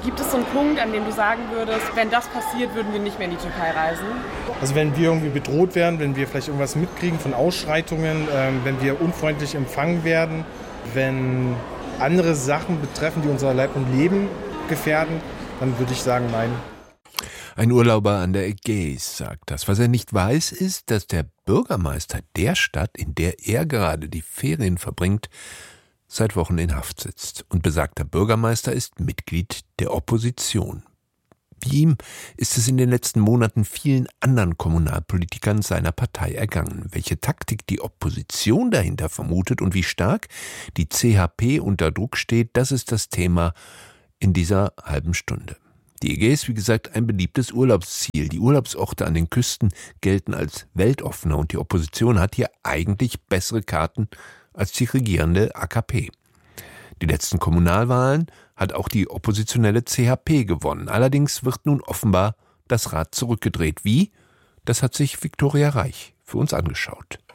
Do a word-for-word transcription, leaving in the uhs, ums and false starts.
Gibt es so einen Punkt, an dem du sagen würdest, wenn das passiert, würden wir nicht mehr in die Türkei reisen? Also wenn wir irgendwie bedroht werden, wenn wir vielleicht irgendwas mitkriegen von Ausschreitungen, ähm, wenn wir unfreundlich empfangen werden, wenn andere Sachen betreffen, die unser Leib und Leben gefährden, dann würde ich sagen, nein. Ein Urlauber an der Ägäis sagt das. Was er nicht weiß, ist, dass der Bürgermeister der Stadt, in der er gerade die Ferien verbringt, seit Wochen in Haft sitzt. Und besagter Bürgermeister ist Mitglied der Opposition. Wie ihm ist es in den letzten Monaten vielen anderen Kommunalpolitikern seiner Partei ergangen. Welche Taktik die Opposition dahinter vermutet und wie stark die C H P unter Druck steht, das ist das Thema in dieser halben Stunde. Die Ägäis, wie gesagt, ein beliebtes Urlaubsziel. Die Urlaubsorte an den Küsten gelten als weltoffener und die Opposition hat hier eigentlich bessere Karten als die regierende A K P. Die letzten Kommunalwahlen hat auch die oppositionelle C H P gewonnen. Allerdings wird nun offenbar das Rad zurückgedreht. Wie? Das hat sich Viktoria Reich für uns angeschaut.